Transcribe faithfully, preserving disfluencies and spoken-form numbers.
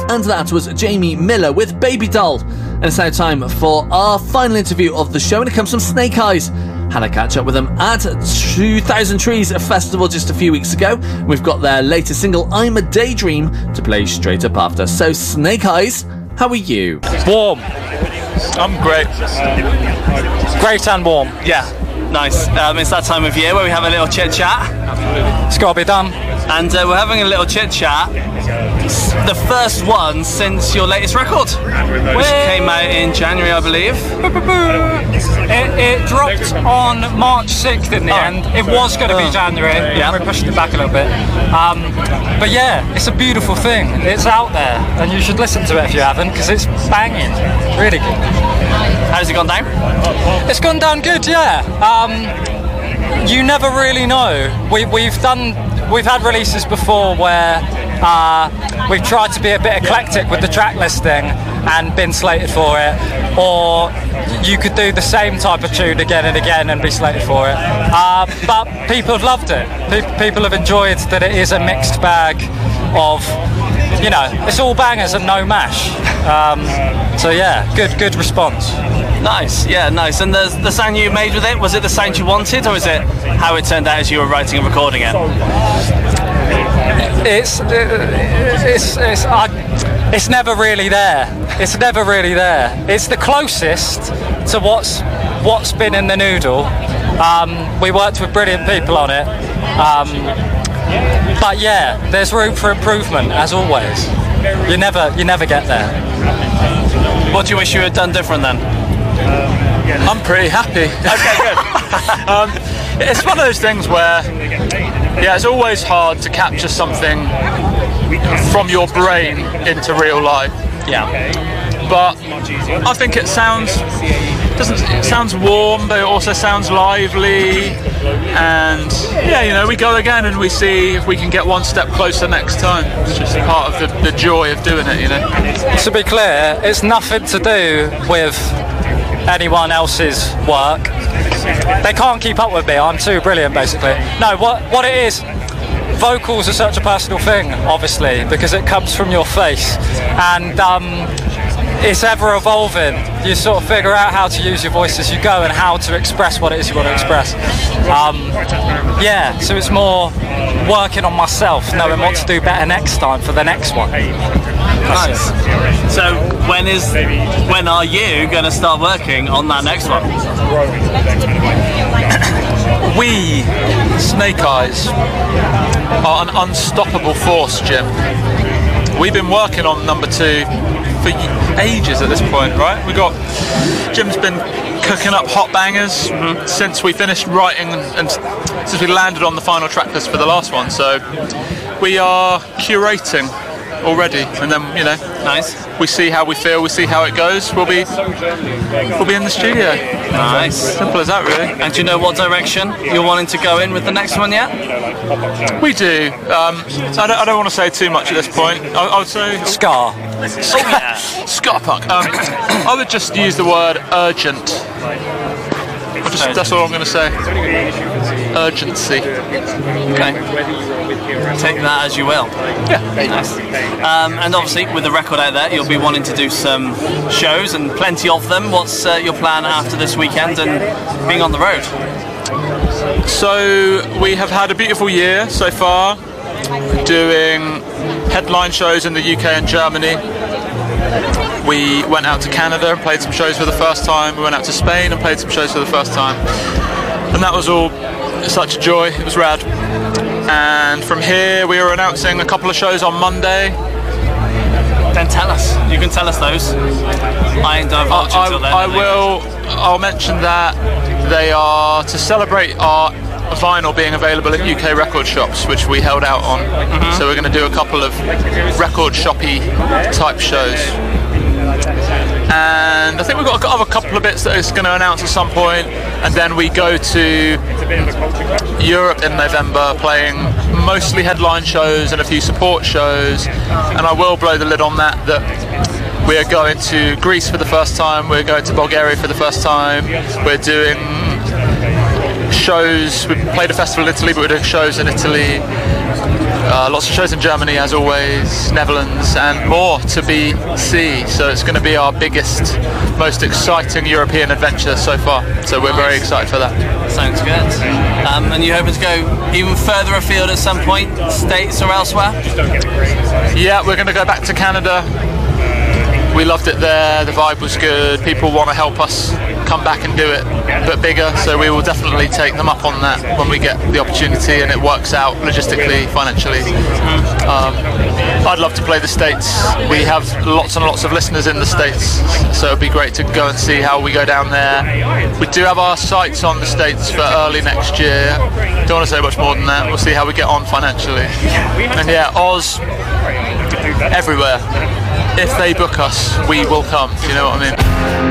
And that was Jamie Miller with Baby Doll. And it's now time for our final interview of the show, and it comes from Snake Eyes. Had a catch up with them at two thousand Trees Festival just a few weeks ago. We've got their latest single, I'm a Daydream, to play straight up after. So Snake Eyes, how are you? Warm. I'm great. Great and warm. Yeah, nice. Um, it's that time of year where we have a little chit chat. It's got to be done. And uh, we're having a little chit chat. The first one since your latest record, which came out in January, I believe. It, it dropped on March sixth in the Oh. end. It was going to be Oh. January. Yeah. We pushed it back a little bit. Um, but yeah, it's a beautiful thing. It's out there, and you should listen to it if you haven't, because it's banging. Really good. How's it gone down? It's gone down good, yeah. Um, you never really know. We, we've done, we've had releases before where uh, we've tried to be a bit eclectic with the track listing and been slated for it, or you could do the same type of tune again and again and be slated for it. Uh, but people have loved it. Pe- people have enjoyed that it is a mixed bag of, you know, it's all bangers and no mash. Um, so yeah, good, good response. Nice, yeah, nice. And the, the sound you made with it, was it the sound you wanted, or is it how it turned out as you were writing and recording it? It's it's it's uh, it's never really there. It's never really there. It's the closest to what's what's been in the noodle. Um, we worked with brilliant people on it, um, but yeah, there's room for improvement as always. You never you never get there. What do you wish you had done different then? I'm pretty happy. Okay, good. um, it's one of those things where, yeah, it's always hard to capture something from your brain into real life. Yeah. But I think it sounds doesn't it sounds warm, but it also sounds lively. And yeah, you know, we go again and we see if we can get one step closer next time. It's just part of the, the joy of doing it, you know. To be clear, it's nothing to do with anyone else's work. They can't keep up with me. I'm too brilliant, basically. No, what what it is, vocals are such a personal thing, obviously, because it comes from your face, and um, it's ever evolving. You sort of figure out how to use your voice as you go and how to express what it is you want to express. Um, yeah, so it's more working on myself, knowing what to do better next time for the next one. Nice. So when is when are you going to start working on that next one? We, Snake Eyes, are an unstoppable force, Jim. We've been working on number two for ages at this point, right? We got Jim's been cooking up hot bangers mm-hmm. since we finished writing and since we landed on the final track list for the last one. So we are curating already, and then, you know, nice. We see how we feel, we see how it goes. We'll be we'll be in the studio. Nice. Simple as that, really. And do you know what direction you're wanting to go in with the next one yet? We do. Um, I, don't, I don't want to say too much at this point. I, I would say ska. Ska, yeah. Ska punk. Um, I would just use the word urgent. Just, that's all I'm going to say. Urgency. Okay. Take that as you will. Yeah. Nice. Um, and obviously, with the record out there, you'll be wanting to do some shows, and plenty of them. What's uh, your plan after this weekend and being on the road? So we have had a beautiful year so far, doing headline shows in the U K and Germany. We went out to Canada and played some shows for the first time. We went out to Spain and played some shows for the first time. And that was all such a joy. It was rad. And from here, we are announcing a couple of shows on Monday. Then tell us. You can tell us those. I ain't divulging I, until then. I will. I'll mention that they are to celebrate our vinyl being available at U K record shops, which we held out on. Mm-hmm. So we're going to do a couple of record shoppy type shows. And I think we've got a couple of bits that it's going to announce at some point, and then we go to Europe in November, playing mostly headline shows and a few support shows. And I will blow the lid on that, that we are going to Greece for the first time, we're going to Bulgaria for the first time, we're doing shows, we played a festival in Italy, but we're doing shows in Italy. Uh, lots of shows in Germany, as always, Netherlands, and more to be see. So it's going to be our biggest, most exciting European adventure so far. So we're very excited for that. Sounds good. Um, and you're hoping to go even further afield at some point, States or elsewhere? Yeah, we're going to go back to Canada. We loved it there, the vibe was good, people want to help us come back and do it, but bigger, so we will definitely take them up on that when we get the opportunity and it works out logistically, financially. Um, I'd love to play the States. We have lots and lots of listeners in the States, so it'd be great to go and see how we go down there. We do have our sights on the States for early next year. Don't want to say much more than that. We'll see how we get on financially. And yeah, Oz, everywhere. If they book us, we will come. Do you know what I mean?